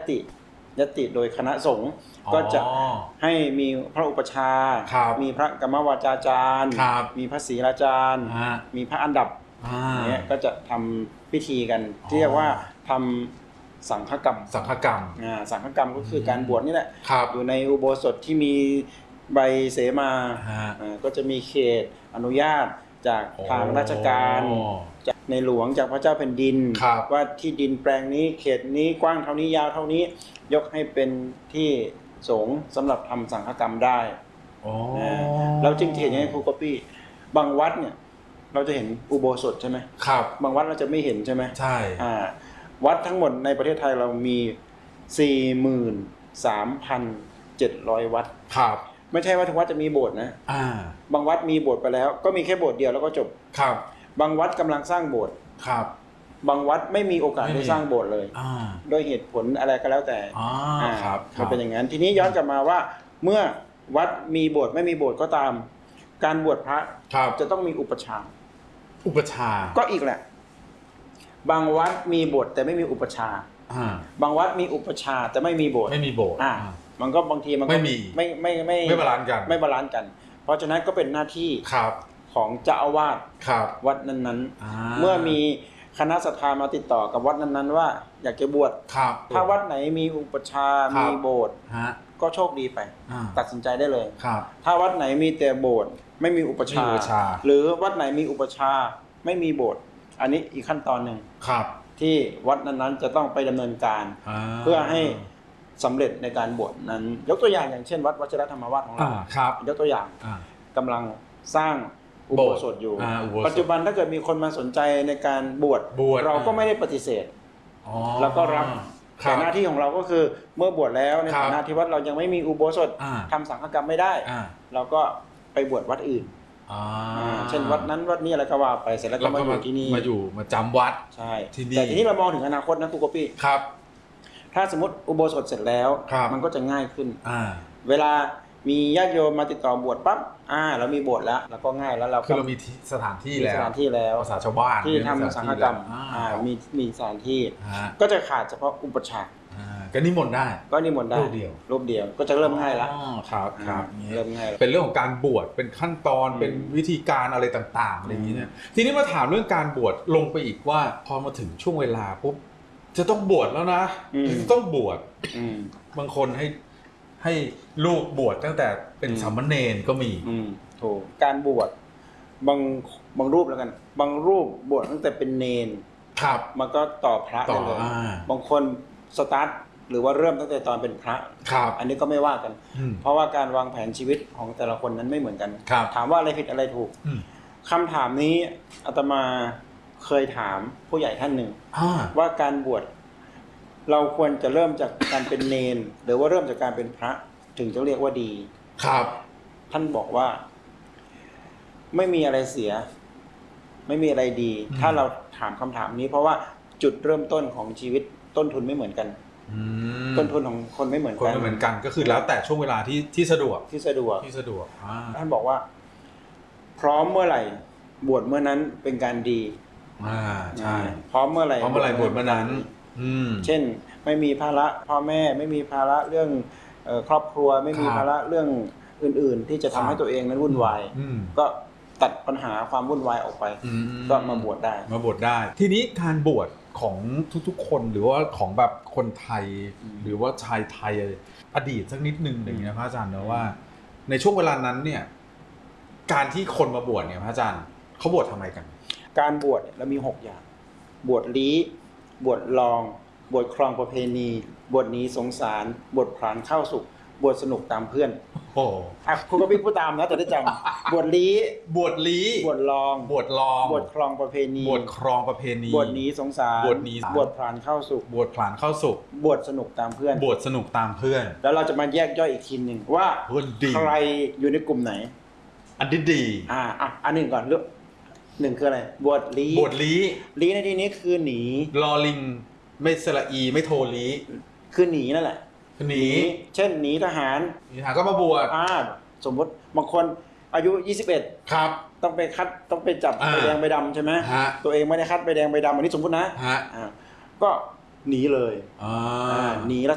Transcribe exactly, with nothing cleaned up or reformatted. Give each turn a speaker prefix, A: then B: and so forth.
A: ติยติโดยคณะสงฆ์ก็จะให้มีพระอุปชามีพระกรรมวาจาจารย์มีพระศีลาจารย์มีพระอันดับเนี่ยก็จะทำพิธีกันเรียกว่าทำสังฆกรรม
B: สังฆกรรม
A: อ่าสังฆกรรมก็คือการบวชนี่แหละอยู่ในอุโบสถที่มีใบเสมาก็จะมีเขตอนุญาตจากทางราชการจากในหลวงจากพระเจ้าแผ่นดินว่าที่ดินแปลงนี้เขตนี้กว้างเท่านี้ยาวเท่านี้ยกให้เป็นที่สงฆ์สำหรับทำสังฆกรรมได้เราจึงเห็นอย่างนี้ครูก๊อปปี้บางวัดเนี่ยเราจะเห็นอุโบสถใช่ไหม
B: ครับ
A: บางวัดเราจะไม่เห็นใช่ไหม
B: ใช่
A: อ่าวัดทั้งหมดในประเทศไทยเรามี สี่หมื่นสามพันเจ็ดร้อย วัด
B: ครับ
A: ไม่ใช่ว่าทุกวัดจะมีโบสถ์นะ
B: อ่า
A: บางวัดมีโบสถ์ไปแล้วก็มีแค่โบสถ์เดียวแล้วก็จบ
B: ครับ
A: บางวัดกำลังสร้างโบสถ์
B: ครับ
A: บางวัดไม่มีโอกาสได้สร้างโบสถ์เลยโดยเหตุผลอะไรก็แล้วแต่
B: อ่าครับ
A: มันเป็นอย่างนั้นทีนี้ย้อนกลับมาว่าเมื่อวัดมีโบสถ์ไม่มีโบสถ์ก็ตามการบวชพระจะต้องมีอุปชา
B: อุปชา
A: ก็อีกแหละบางวัดมีโบสถ์แต่ไม่มีอุปชาบางวัดมีอุปชาแต่ไม่มีโบสถ์
B: ไม่มีโบสถ์
A: มันก็บางทีมันก็
B: ไม่มี
A: ไม่ไม่ไม่
B: ไม่บาลานซ์กัน
A: ไม่บาลานซ์กันเพราะฉะนั้นก็เป็นหน้าที่ของเจ้าอาวาสวัดนั้นๆเมื่อมีคณะศรัทธามาติดต่อกับวัดนั้นๆว่าอยากจะบวชถ้าวัดไหนมีอุปชามีโบสถ์ก็โชคดีไปตัดสินใจได้เลยถ้าวัดไหนมีแต่โบสถ์ไม่มีอุปชาหรือวัดไหนมีอุปชาไม่มีโบสถ์อันนี้อีกขั้นตอนหนึ่งที่วัดนั้นๆจะต้องไปดำเนินการเพื่อให้สำเร็จในการบวชนั้นยกตัวอย่างอย่างเช่นวัดวชิรธรรมวาสของเรายกตัวอย่างกำลังสร้างอุโบสถอยู่ปัจจุบันถ้าเกิดมีคนมาสนใจในการบวชเราก็ไม่ได้ปฏิเสธแล้วก็รับแต่หน้าที่ของเราก็คือเมื่อบวชแล้วในฐานะที่วัดเรายังไม่มีอุโบสถทำสังฆกรรมไม่ได้เราก็ไปบวชวัดอื่นเช่นวัดนั้นวัดนี้อะไรก็ว่าไปเสร็จแล้วก็มาอยู่ที่นี่
B: มาอยู่มาจำวัด
A: ใช่แต่ทีนี้เรามองถึงอนาคตนะครูก๊อปปี้
B: ครับ
A: ถ้าสมมติอุโบสถเสร็จแล้วมันก็จะง่ายขึ้นเวลามีญาติโยมมาติดต่อบวชปั๊บอ่าเรามีโบสถ์แล้วแล้วก็ง่ายแล้วเรา
B: คือเรามีสถานที่แล้ว
A: สถานที่แล้ว
B: ภาษาชาวบ้าน
A: ที่ทำสังฆกรรมอ่ามีมีสถานที่ก็จะขาดเฉพาะอุปชา
B: ก็นิมนต์ได้
A: ก็นิมนต์ได้รูป
B: เดียว
A: รูปเดียวก็จะเริ่มง่ายละ
B: ครับครับ
A: เริ่มง่าย
B: เป็นเรื่องของการบวชเป็นขั้นตอนเป็นวิธีการอะไรต่างๆอะไรอย่างนี้เนี่ยทีนี้มาถามเรื่องการบวชลงไปอีกว่าพอมาถึงช่วงเวลาปุ๊บจะต้องบวชแล้วนะจะต้องบวชบางคนให้ให้ลูกบวชตั้งแต่เป็นสามเณรก็มี
A: ถูกการบวชบางบางรูปแล้วกันบางรูปบวชตั้งแต่เป็นเณร
B: ครับ
A: มันก็ต่อพระได้เลยบางคนสตาร์ทหรือว่าเริ่มตั้งแต่ตอนเป็นพระอันนี้ก็ไม่ว่ากันเพราะว่าการวางแผนชีวิตของแต่ละคนนั้นไม่เหมือนกันถามว่าอะไรผิดอะไรถูกคำถามนี้อาตมาเคยถามผู้ใหญ่ท่านหนึ่งว่าการบวชเราควรจะเริ่มจากการเป็นเณรหรือว่าเริ่มจากการเป็นพระถึงจะเรียกว่าดี
B: ครับ
A: ท่านบอกว่าไม่มีอะไรเสียไม่มีอะไรดีถ้าเราถามคำถามนี้เพราะว่าจุดเริ่มต้นของชีวิตต้นทุนไม่เหมือนกันต้นทุนของคนไม่เหมือนกัน
B: คนไม่เหมือนกันก็คือแล้วแต่ช่วงเวลาที่ที่สะดวก
A: ที่สะดวก
B: ที่สะดวก
A: ท่านบอกว่าพร้อมเมื่อไหร่บวชเมื่อนั้นเป็นการดี
B: อ่าใช่
A: พร้อมเมื่อไหร่
B: พร้อมเมื่อไหร่บวชเมื่อนั้น
A: เช่นไม่มีภาระพ่อแม่ไม่มีภาระเรื่องครอบครัวไม่มีภาระเรื่องอื่นๆที่จะทำให้ตัวเองนั้นวุ่นวายก็ตัดปัญหาความวุ่นวายออกไปก็มาบวชได้
B: มาบวชได้ทีนี้การบวชของทุกๆคนหรือว่าของแบบคนไทยหรือว่าชายไทยอดีตสักนิดนึงอย่างเงี้ยพระอาจารย์นะว่าในช่วงเวลานั้นเนี่ยการที่คนมาบวชเนี่ยพระอาจารย์เขาบวชทำไมกัน
A: การบวชเรามีหกอย่างบวชลี้บวชลองบวชครองประเพณีบวชหนีสงสารบวชพรานเข้าสุขบวชสนุกตามเพื่อน
B: โอ้
A: อ่ะคุณก็พี่พูดตามนะแต่ได้จำบวชลี้
B: บวชลี้
A: บวชลอง
B: บวชลอง
A: บวชครองประเพณี
B: บวชครองประเพณี
A: บวชหนีสงสาร
B: บวชหนี
A: บวชพรานเข้าสุข
B: บวชพรานเข้าสุข
A: บวชสนุกตามเพื่อน
B: บวชสนุกตามเพื่อน
A: แล้วเราจะมาแยกย่อยอีกทีหนึ่งว่าใครอยู่ในกลุ่มไหน
B: อันที่ดี
A: อ่าอ่ะอันหนึ่งก่อนเรื่องหนึ่งคืออะไรบวชลี้
B: บวชลี้
A: ลี้ในที่นี้คือหนี
B: ลอลิงไม่สระอีไม่โทลี้
A: คือหนีนั่นแหละ
B: หนี
A: เช่นหนีทหาร
B: หนีทหารก็มาบวช
A: อ่าสมมติบางคนอายุยี่สิบเอ็ด
B: ครับ
A: ต้องไปคัดต้องไปจับใบแดงใบดำใช่ไหมตัวเองไม่ได้คัดใบแดงใบดำอันนี้สมมตินะอ่าก็หนีเลยอ่าหนีรา